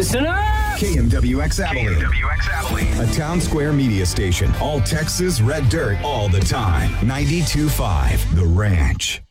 Listen up! KMWX Abilene. KMWX Abilene. A town square media station. All Texas red dirt all the time. 92.5 The Ranch.